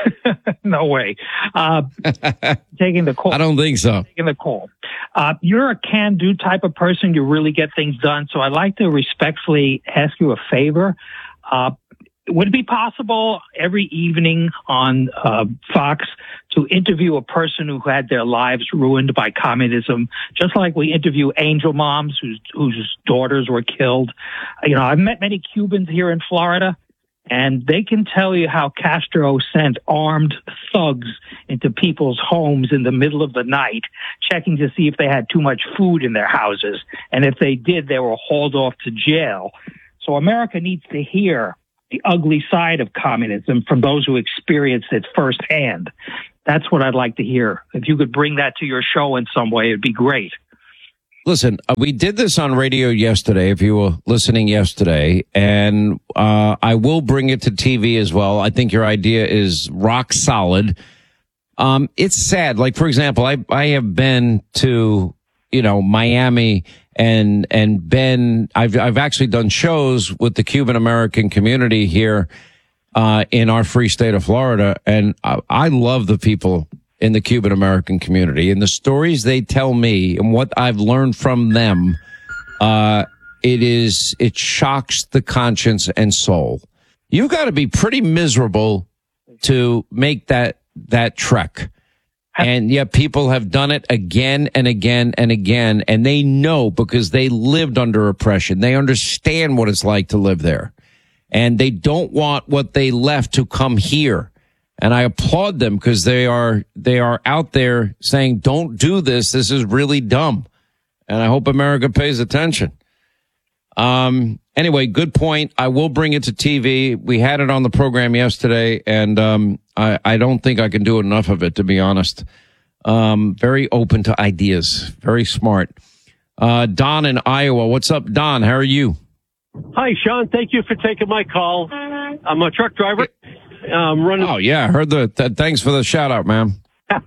No way. Uh, taking the call. I don't think so. Taking the call. Uh, you're a can-do type of person. You really get things done. So I'd like to respectfully ask you a favor. Uh, would it be possible every evening on uh, Fox to interview a person who had their lives ruined by communism, just like we interview angel moms whose whose daughters were killed? You know, I've met many Cubans here in Florida, and they can tell you how Castro sent armed thugs into people's homes in the middle of the night, checking to see if they had too much food in their houses. And if they did, they were hauled off to jail. So America needs to hear the ugly side of communism from those who experienced it firsthand. That's what I'd like to hear. If you could bring that to your show in some way, it'd be great. Listen, uh, we did this on radio yesterday, if you were listening yesterday, and uh I will bring it to T V as well. I think your idea is rock solid. Um It's sad. Like, for example, I I have been to, you know, Miami and and been I've I've actually done shows with the Cuban American community here uh in our free state of Florida, and I, I love the people in the Cuban American community and the stories they tell me and what I've learned from them. Uh, it is, it shocks the conscience and soul. You've got to be pretty miserable to make that, that trek. And yet people have done it again and again and again. And they know, because they lived under oppression. They understand what it's like to live there, and they don't want what they left to come here. And I applaud them, because they are they are out there saying, don't do this. This is really dumb. And I hope America pays attention. Um, anyway, good point. I will bring it to T V. We had it on the program yesterday, and um, I, I don't think I can do enough of it, to be honest. Um, very open to ideas. Very smart. Uh, Don in Iowa. What's up, Don? How are you? Hi, Sean. Thank you for taking my call. I'm a truck driver. Um, running. Oh yeah, I heard the. Th- thanks for the shout out, man.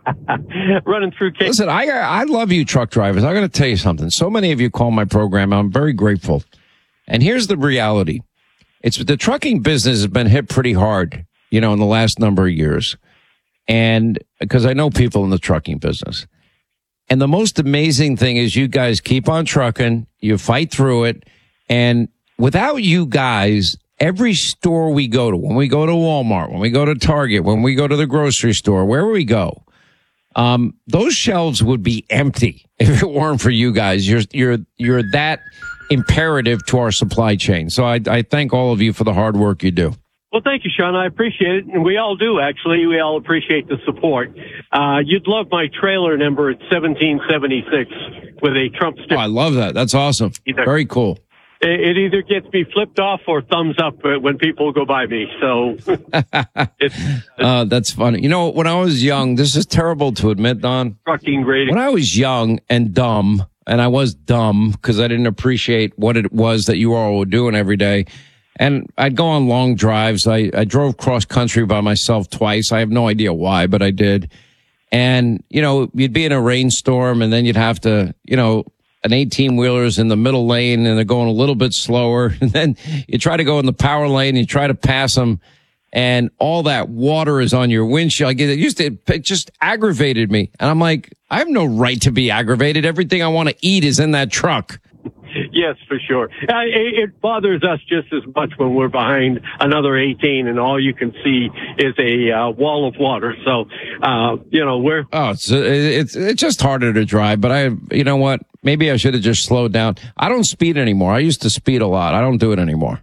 running through. Cape- Listen, I I love you, truck drivers. I got to tell you something. So many of you call my program. I'm very grateful. And here's the reality: it's the trucking business has been hit pretty hard, you know, in the last number of years, and because I know people in the trucking business. And the most amazing thing is you guys keep on trucking. You fight through it, and without you guys, every store we go to, when we go to Walmart, when we go to Target, when we go to the grocery store, wherever we go, um, those shelves would be empty if it weren't for you guys. You're, you're, you're that imperative to our supply chain. So I, I thank all of you for the hard work you do. Well, thank you, Sean. I appreciate it. And we all do, actually. We all appreciate the support. Uh, you'd love my trailer number at seventeen seventy-six with a Trump sticker. Oh, I love that. That's awesome. Either. Very cool. It either gets me flipped off or thumbs up when people go by me. So it's, uh, that's funny. You know, when I was young, this is terrible to admit, Don. Trucking rating. When I was young and dumb, and I was dumb because I didn't appreciate what it was that you all were doing every day. And I'd go on long drives. I, I drove cross country by myself twice. I have no idea why, but I did. And, you know, you'd be in a rainstorm, and then you'd have to, you know, an eighteen-wheeler's in the middle lane, and they're going a little bit slower. And then you try to go in the power lane, you try to pass them, and all that water is on your windshield. Like, it used to, it just aggravated me. And I'm like, I have no right to be aggravated. Everything I want to eat is in that truck. Yes, for sure. Uh, it, it bothers us just as much when we're behind another eighteen and all you can see is a uh, wall of water. So, uh, you know, we're... Oh, it's, it's, it's just harder to drive, but I, you know what? Maybe I should have just slowed down. I don't speed anymore. I used to speed a lot. I don't do it anymore.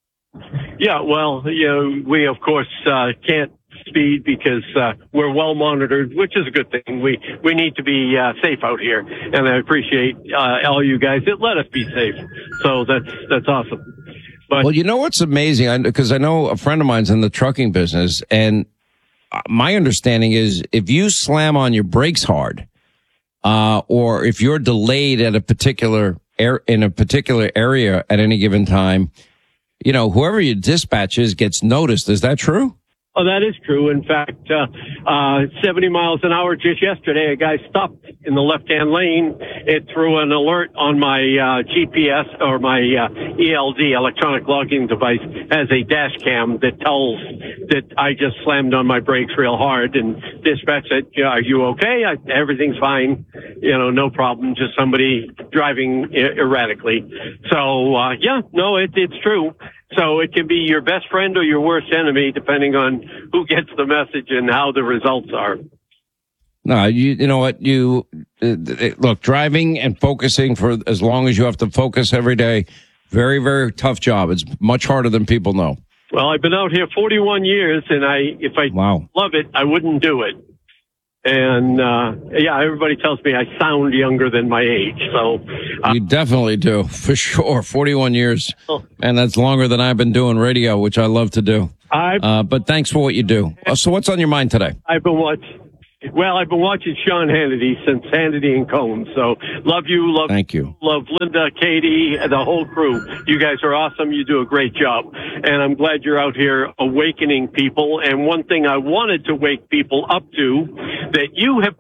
Yeah, well, you know, we, of course, uh, can't speed because uh, we're well monitored, which is a good thing. We we need to be uh, safe out here, and I appreciate uh, all you guys that let us be safe. So that's that's awesome. But well, you know what's amazing? Because I, I know a friend of mine's in the trucking business, and my understanding is if you slam on your brakes hard, uh, or if you're delayed at a particular air in a particular area at any given time, you know, whoever your dispatch is gets noticed. Is that true? Oh, that is true. In fact, uh, uh, seventy miles an hour just yesterday, a guy stopped in the left-hand lane. It threw an alert on my uh, G P S or my uh, E L D, electronic logging device, as a dash cam that tells that I just slammed on my brakes real hard, and dispatch said, yeah, are you okay? I, everything's fine. You know, no problem. Just somebody driving er- erratically. So, uh, yeah, no, it, it's true. So it can be your best friend or your worst enemy, depending on who gets the message and how the results are. No, you, you know what? You uh, look, driving and focusing for as long as you have to focus every day. Very, very tough job. It's much harder than people know. Well, I've been out here forty-one years, and I, if I wow. love it, I wouldn't do it. And, uh, yeah, everybody tells me I sound younger than my age. So uh, you definitely do, for sure. forty-one years. And that's longer than I've been doing radio, which I love to do. Uh, but thanks for what you do. Uh, so what's on your mind today? I've been watching. Well, I've been watching Sean Hannity since Hannity and Combs. So love you. Love Thank you. Love Linda, Katie, and the whole crew. You guys are awesome. You do a great job. And I'm glad you're out here awakening people. And one thing I wanted to wake people up to that you have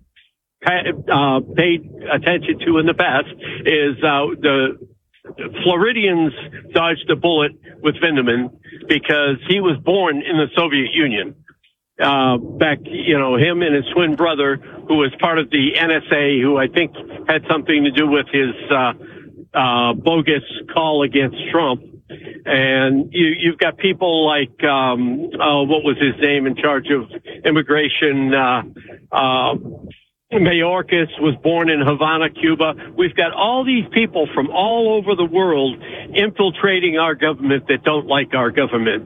uh, paid attention to in the past is uh, the Floridians dodged a bullet with Vindman because he was born in the Soviet Union. Uh, back, you know, him and his twin brother, who was part of the N S A, who I think had something to do with his, uh, uh, bogus call against Trump. And you, you've got people like, um, oh, what was his name in charge of immigration? Uh, uh, Mayorkas was born in Havana, Cuba. We've got all these people from all over the world infiltrating our government that don't like our government.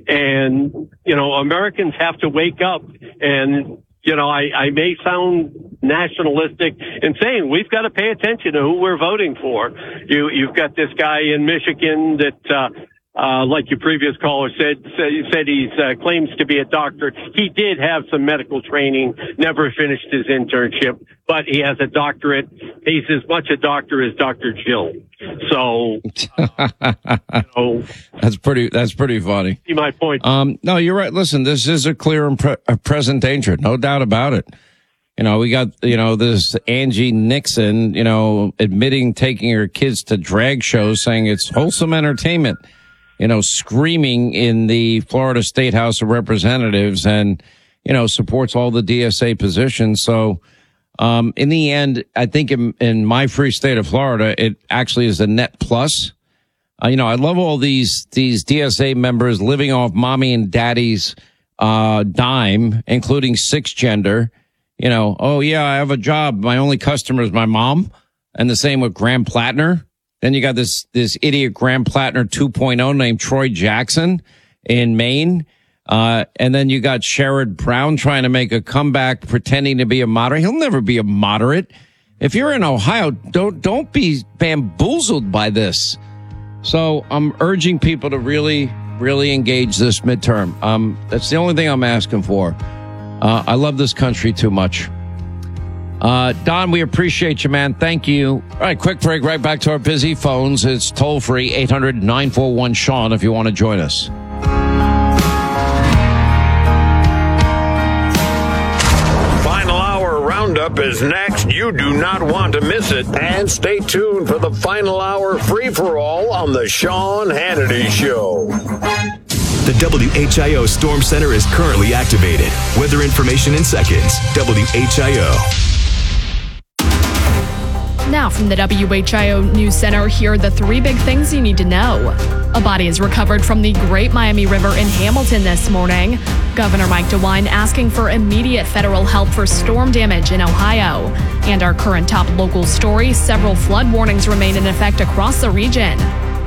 And, you know, Americans have to wake up. And, you know, I, I may sound nationalistic in saying we've got to pay attention to who we're voting for. You, you've got this guy in Michigan that, uh, Uh, like your previous caller said, said, said he's uh, claims to be a doctor. He did have some medical training, never finished his internship, but he has a doctorate. He's as much a doctor as Doctor Jill. So, uh, you know, that's pretty. That's pretty funny. See my point? Um, no, you're right. Listen, this is a clear and pre- a present danger, no doubt about it. You know, we got, you know, this Angie Nixon, you know, admitting taking her kids to drag shows, saying it's wholesome entertainment. You know, screaming in the Florida State House of Representatives and, you know, supports all the D S A positions. So, um, in the end, I think in, in my free state of Florida, it actually is a net plus. Uh, you know, I love all these, these D S A members living off mommy and daddy's, uh, dime, including six gender. You know, oh yeah, I have a job. My only customer is my mom. And the same with Graham Plattner. Then you got this, this idiot Graham Plattner two point oh named Troy Jackson in Maine. Uh, and then you got Sherrod Brown trying to make a comeback, pretending to be a moderate. He'll never be a moderate. If you're in Ohio, don't, don't be bamboozled by this. So I'm urging people to really, really engage this midterm. Um, that's the only thing I'm asking for. Uh, I love this country too much. Uh, Don, we appreciate you, man. Thank you. All right, quick break. Right back to our busy phones. It's toll free eight hundred nine four one Sean if you want to join us. Final hour roundup is next. You do not want to miss it. And stay tuned for the final hour free for all on the Sean Hannity Show. The W H I O Storm Center is currently activated. Weather information in seconds. W H I O. Now from the W H I O News Center, here are the three big things you need to know. A body is recovered from the Great Miami River in Hamilton this morning. Governor Mike DeWine asking for immediate federal help for storm damage in Ohio. And our current top local story, several flood warnings remain in effect across the region.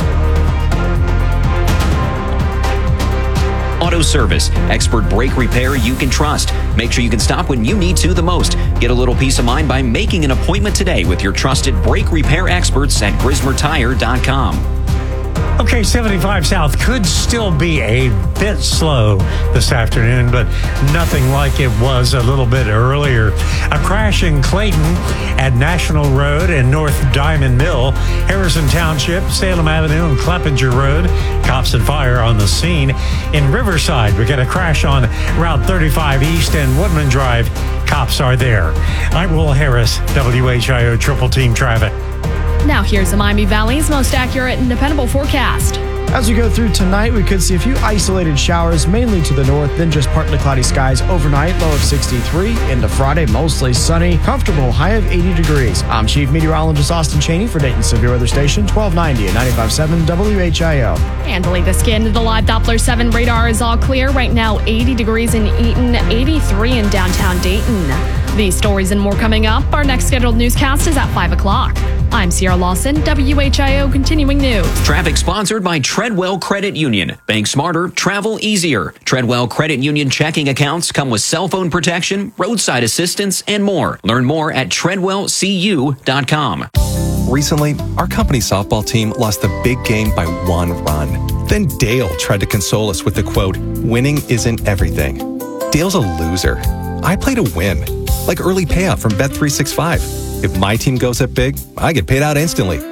Auto Service, expert brake repair you can trust. Make sure you can stop when you need to the most. Get a little peace of mind by making an appointment today with your trusted brake repair experts at Grismer Tire dot com. Okay, seventy-five South could still be a bit slow this afternoon, but nothing like it was a little bit earlier. A crash in Clayton at National Road and North Diamond Mill, Harrison Township, Salem Avenue, and Cleppinger Road. Cops and fire on the scene. In Riverside, we got a crash on Route thirty-five East and Woodman Drive. Cops are there. I'm Will Harris, W H I O Triple Team Traffic. Now here's the Miami Valley's most accurate and dependable forecast. As we go through tonight, we could see a few isolated showers, mainly to the north, then just partly cloudy skies overnight, low of sixty-three. Into Friday, mostly sunny, comfortable, high of eighty degrees. I'm Chief Meteorologist Austin Cheney for Dayton Severe Weather Station, twelve ninety and ninety-five point seven W H I O. And the latest scan to the live Doppler seven radar is all clear. Right now, eighty degrees in Eaton, eighty-three in downtown Dayton. These stories and more coming up. Our next scheduled newscast is at five o'clock. I'm Sierra Lawson, W H I O Continuing News. Traffic sponsored by Treadwell Credit Union. Bank smarter, travel easier. Treadwell Credit Union checking accounts come with cell phone protection, roadside assistance, and more. Learn more at treadwell c u dot com. Recently, our company softball team lost a big game by one run. Then Dale tried to console us with the quote, "Winning isn't everything." Dale's a loser. I play to win, like early payout from Bet three sixty-five. If my team goes up big, I get paid out instantly.